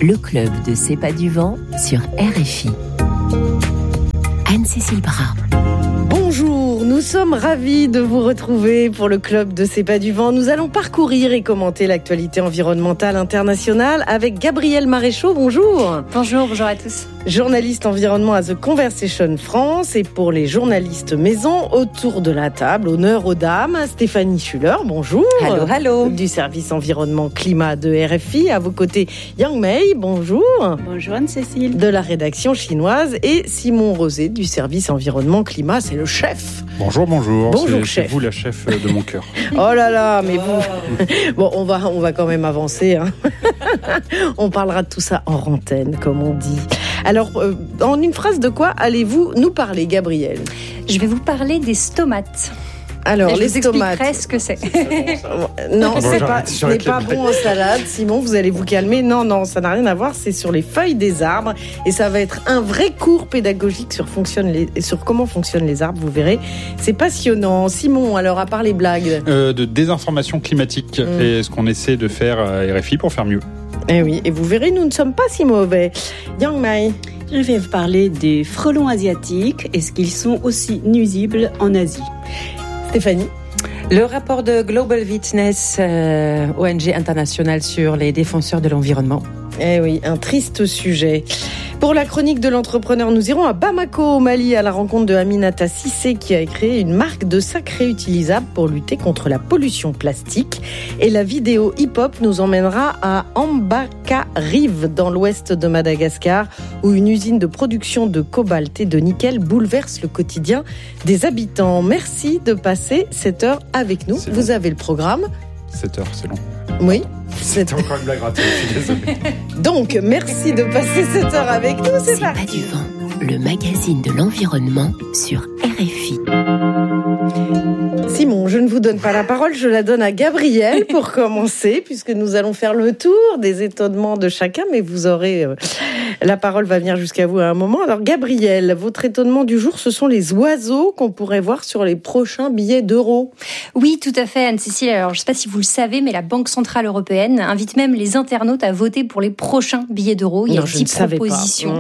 le club de C'est pas du vent sur RFI. Anne-Cécile Bras. Bonjour, nous sommes ravis de vous retrouver pour le club de C'est pas du vent. Nous allons parcourir et commenter l'actualité environnementale internationale avec Gabrielle Maréchaux. Bonjour. Bonjour à tous. Journaliste environnement à The Conversation France, et pour les journalistes maison, autour de la table, honneur aux dames, Stéphanie Schuller, bonjour. Hello. Du service environnement climat de RFI. À vos côtés, Yang Mei, bonjour. Bonjour Anne-Cécile. De la rédaction chinoise, et Simon Rosé du service environnement climat, c'est le chef. Bonjour. Bonjour, c'est vous la chef de mon cœur. Oh là là, mais vous... Bon, on va quand même avancer. Hein. On parlera de tout ça en antenne, comme on dit. Alors, en une phrase, de quoi allez-vous nous parler, Gabrielle ? Je vais vous parler des stomates. Alors, et les je vous stomates. expliquerai ce que c'est. Non, ce n'est pas bon en salade. Simon, vous allez vous calmer. Non, ça n'a rien à voir. C'est sur les feuilles des arbres. Et ça va être un vrai cours pédagogique sur comment fonctionnent les arbres. Vous verrez, c'est passionnant. Simon, alors, à part les blagues. De désinformation climatique. Et ce qu'on essaie de faire à RFI pour faire mieux. Eh oui, et vous verrez, nous ne sommes pas si mauvais. Yang Mai. Je vais vous parler des frelons asiatiques. Est-ce qu'ils sont aussi nuisibles en Asie ? Stéphanie. Le rapport de Global Witness, ONG internationale sur les défenseurs de l'environnement. Eh oui, un triste sujet. Pour la chronique de l'entrepreneur, nous irons à Bamako, au Mali, à la rencontre de Aminata Sissé, qui a créé une marque de sacs réutilisables pour lutter contre la pollution plastique. Et la vidéo hip-hop nous emmènera à Ambakarive, dans l'ouest de Madagascar, où une usine de production de cobalt et de nickel bouleverse le quotidien des habitants. Merci de passer cette heure avec nous. Vous avez le programme. 7 heures, c'est long. Oui. C'était encore une blague ratée, je suis désolé. Donc, merci de passer cette heure avec nous. C'est pas du vent, le magazine de l'environnement sur RFI. Simon, je ne vous donne pas la parole, je la donne à Gabrielle pour commencer, puisque nous allons faire le tour des étonnements de chacun, mais vous aurez... la parole va venir jusqu'à vous à un moment. Alors Gabrielle, votre étonnement du jour, ce sont les oiseaux qu'on pourrait voir sur les prochains billets d'euros. Oui, tout à fait, Anne-Cécile. Alors, je ne sais pas si vous le savez, mais la Banque Centrale Européenne invite même les internautes à voter pour les prochains billets d'euros. Il y a 10 propositions.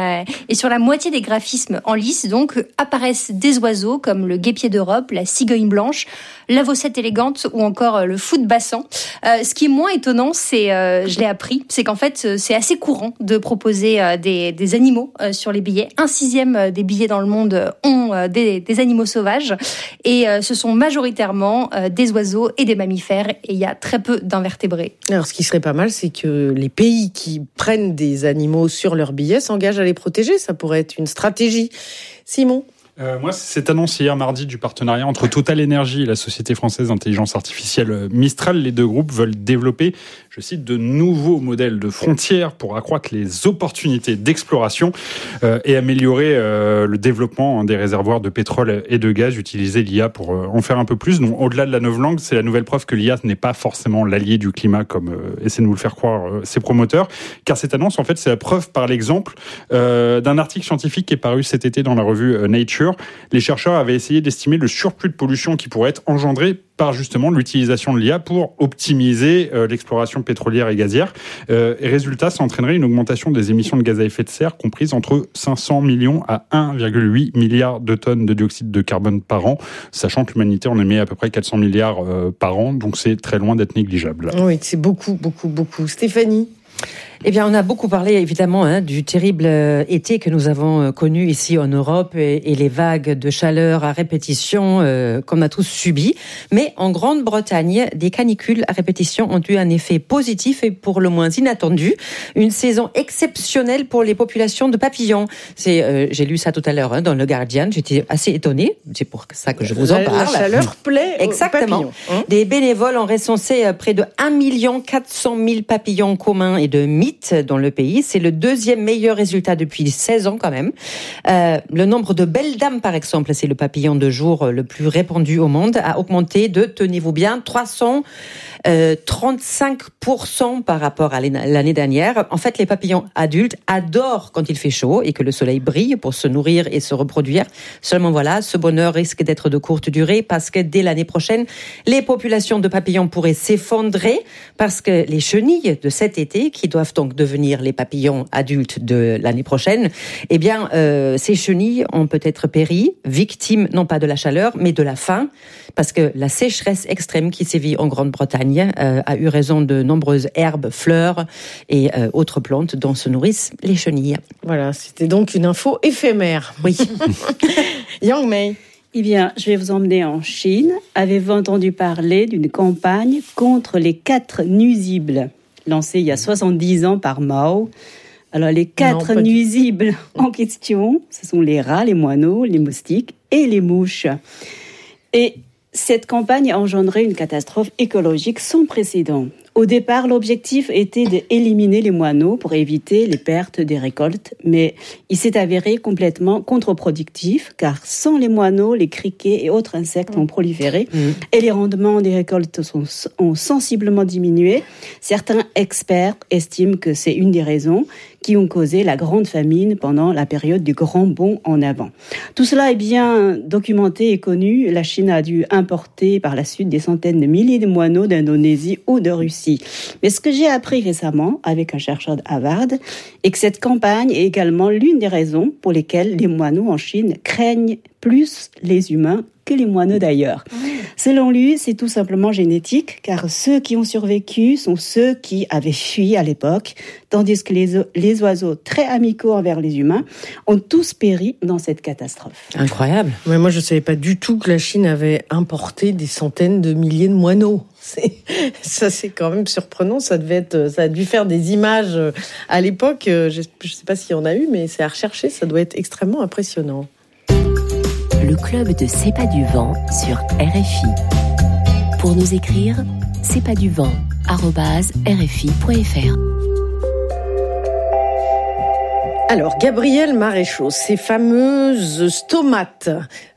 Et sur la moitié des graphismes en lice, donc, apparaissent des oiseaux comme le guépier d'Europe, la cigogne blanche, la vaucette élégante ou encore le fou de Bassan. Ce qui est moins étonnant, c'est, je l'ai appris, c'est qu'en fait, c'est assez courant de proposer des animaux sur les billets. 1/6 des billets dans le monde ont des animaux sauvages, et ce sont majoritairement des oiseaux et des mammifères, et il y a très peu d'invertébrés. Alors, ce qui serait pas mal, c'est que les pays qui prennent des animaux sur leurs billets s'engagent à les protéger. Ça pourrait être une stratégie. Simon ? Moi, c'est cette annonce hier mardi du partenariat entre Total Energy et la société française d'intelligence artificielle Mistral. Les deux groupes veulent développer, je cite, de nouveaux modèles de frontières pour accroître les opportunités d'exploration et améliorer le développement des réservoirs de pétrole et de gaz, utiliser l'IA pour en faire un peu plus. Donc, au-delà de la novlangue, c'est la nouvelle preuve que l'IA n'est pas forcément l'allié du climat, comme essaient de nous le faire croire ses promoteurs. Car cette annonce, en fait, c'est la preuve par l'exemple d'un article scientifique qui est paru cet été dans la revue Nature. Les chercheurs avaient essayé d'estimer le surplus de pollution qui pourrait être engendré par justement l'utilisation de l'IA pour optimiser l'exploration pétrolière et gazière. Et résultat, ça entraînerait une augmentation des émissions de gaz à effet de serre comprise entre 500 millions à 1,8 milliard de tonnes de dioxyde de carbone par an, sachant que l'humanité en émet à peu près 400 milliards par an, donc c'est très loin d'être négligeable. Oui, c'est beaucoup. Stéphanie ? Eh bien, on a beaucoup parlé évidemment du terrible été que nous avons connu ici en Europe et les vagues de chaleur à répétition qu'on a tous subies. Mais en Grande-Bretagne, des canicules à répétition ont eu un effet positif et pour le moins inattendu. Une saison exceptionnelle pour les populations de papillons. J'ai lu ça tout à l'heure dans le Guardian. J'étais assez étonnée. C'est pour ça que je vous en parle. La chaleur plaît Exactement. aux papillons. Des bénévoles ont recensé près de 1 400 000 papillons communs et de mythes dans le pays. C'est le deuxième meilleur résultat depuis 16 ans quand même. Le nombre de belles dames, par exemple, c'est le papillon de jour le plus répandu au monde, a augmenté de, tenez-vous bien, 300 35% par rapport à l'année dernière. En fait, les papillons adultes adorent quand il fait chaud et que le soleil brille pour se nourrir et se reproduire. Seulement voilà, ce bonheur risque d'être de courte durée parce que dès l'année prochaine, les populations de papillons pourraient s'effondrer parce que les chenilles de cet été, qui doivent donc devenir les papillons adultes de l'année prochaine, eh bien, ces chenilles ont peut-être péri, victimes non pas de la chaleur, mais de la faim, parce que la sécheresse extrême qui sévit en Grande-Bretagne a eu raison de nombreuses herbes, fleurs et autres plantes dont se nourrissent les chenilles. Voilà, c'était donc une info éphémère. Oui. Yang Mei. Eh bien, je vais vous emmener en Chine. Avez-vous entendu parler d'une campagne contre les 4 nuisibles lancée il y a 70 ans par Mao? Alors, les 4 nuisibles en question, ce sont les rats, les moineaux, les moustiques et les mouches. Et cette campagne a engendré une catastrophe écologique sans précédent. Au départ, l'objectif était d'éliminer les moineaux pour éviter les pertes des récoltes, mais il s'est avéré complètement contre-productif, car sans les moineaux, les criquets et autres insectes ont proliféré et les rendements des récoltes ont sensiblement diminué. Certains experts estiment que c'est une des raisons qui ont causé la grande famine pendant la période du grand bond en avant. Tout cela est bien documenté et connu. La Chine a dû importer par la suite des centaines de milliers de moineaux d'Indonésie ou de Russie. Mais ce que j'ai appris récemment avec un chercheur de Harvard est que cette campagne est également l'une des raisons pour lesquelles les moineaux en Chine craignent plus les humains que les moineaux d'ailleurs. Selon lui, c'est tout simplement génétique, car ceux qui ont survécu sont ceux qui avaient fui à l'époque, tandis que les oiseaux très amicaux envers les humains ont tous péri dans cette catastrophe. Incroyable. Mais moi, je ne savais pas du tout que la Chine avait importé des centaines de milliers de moineaux. Ça, c'est quand même surprenant. Ça a dû faire des images à l'époque. Je ne sais pas s'il y en a eu, mais c'est à rechercher. Ça doit être extrêmement impressionnant. Le club de C'est pas du vent sur RFI. Pour nous écrire, c'est pas du vent@rfi.fr. Alors, Gabriel Maréchaux, ces fameuses stomates.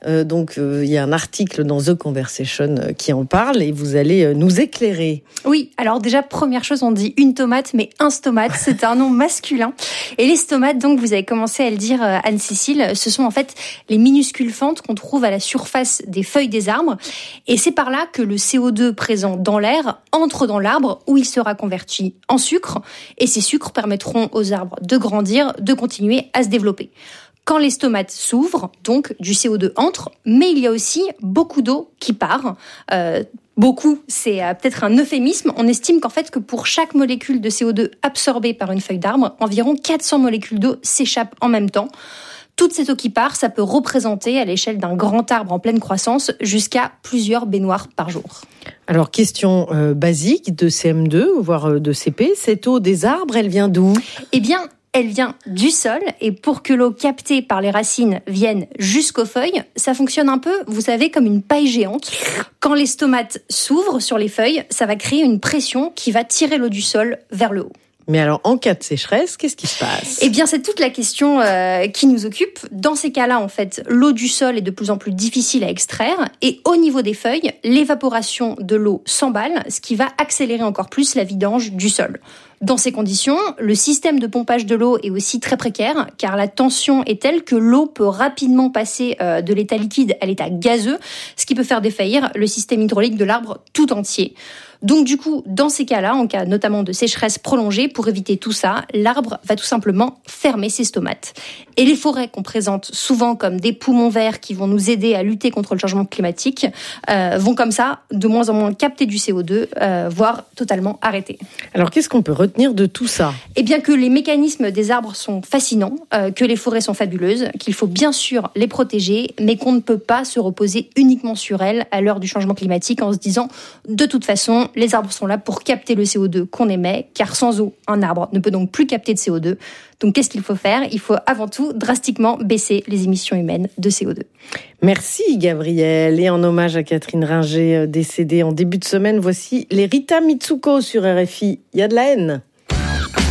Il y a un article dans The Conversation qui en parle et vous allez nous éclairer. Oui, alors déjà, première chose, on dit une tomate, mais un stomate, c'est un nom masculin. Et les stomates, donc, vous avez commencé à le dire, Anne-Cécile, ce sont en fait les minuscules fentes qu'on trouve à la surface des feuilles des arbres. Et c'est par là que le CO2 présent dans l'air entre dans l'arbre où il sera converti en sucre. Et ces sucres permettront aux arbres de grandir, de continuer à se développer. Quand les stomates s'ouvrent, donc du CO2 entre, mais il y a aussi beaucoup d'eau qui part. Beaucoup, c'est peut-être un euphémisme. On estime qu'en fait que pour chaque molécule de CO2 absorbée par une feuille d'arbre, environ 400 molécules d'eau s'échappent en même temps. Toute cette eau qui part, ça peut représenter à l'échelle d'un grand arbre en pleine croissance jusqu'à plusieurs baignoires par jour. Alors, question basique de CM2, voire de CP, cette eau des arbres, elle vient d'où ? Eh bien, elle vient du sol, et pour que l'eau captée par les racines vienne jusqu'aux feuilles, ça fonctionne un peu, vous savez, comme une paille géante. Quand les stomates s'ouvrent sur les feuilles, ça va créer une pression qui va tirer l'eau du sol vers le haut. Mais alors, en cas de sécheresse, qu'est-ce qui se passe ? Eh bien, c'est toute la question qui nous occupe. Dans ces cas-là, en fait, l'eau du sol est de plus en plus difficile à extraire. Et au niveau des feuilles, l'évaporation de l'eau s'emballe, ce qui va accélérer encore plus la vidange du sol. Dans ces conditions, le système de pompage de l'eau est aussi très précaire, car la tension est telle que l'eau peut rapidement passer de l'état liquide à l'état gazeux, ce qui peut faire défaillir le système hydraulique de l'arbre tout entier. Donc du coup, dans ces cas-là, en cas notamment de sécheresse prolongée, pour éviter tout ça, l'arbre va tout simplement fermer ses stomates. Et les forêts qu'on présente souvent comme des poumons verts qui vont nous aider à lutter contre le changement climatique vont comme ça de moins en moins capter du CO2, voire totalement arrêter. Alors qu'est-ce qu'on peut retenir de tout ça ? Eh bien que les mécanismes des arbres sont fascinants, que les forêts sont fabuleuses, qu'il faut bien sûr les protéger, mais qu'on ne peut pas se reposer uniquement sur elles à l'heure du changement climatique en se disant de toute façon, les arbres sont là pour capter le CO2 qu'on émet, car sans eau, un arbre ne peut donc plus capter de CO2. Donc qu'est-ce qu'il faut faire ? Il faut avant tout drastiquement baisser les émissions humaines de CO2. Merci Gabriel. Et en hommage à Catherine Ringer, décédée en début de semaine, voici les Rita Mitsuko sur RFI. Il y a de la haine.